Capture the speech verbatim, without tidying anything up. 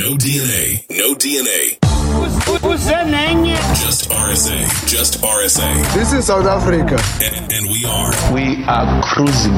No D N A. No D N A. Just R S A. Just R S A. This is South Africa. And, and we are. We are cruising.